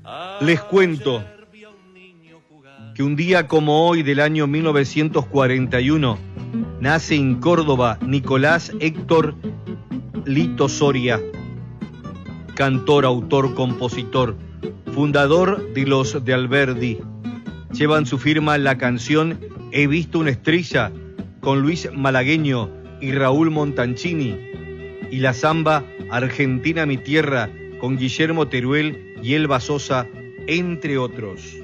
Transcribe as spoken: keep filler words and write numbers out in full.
Les cuento que un día como hoy del año mil novecientos cuarenta y uno nace en Córdoba Nicolás Héctor Lito Soria, cantor, autor, compositor, fundador de Los de Alberdi. Llevan su firma la canción He visto una estrella con Luis Malagueño y Raúl Montancini, y la samba Argentina mi tierra con Guillermo Teruel y Elba Sosa, entre otros.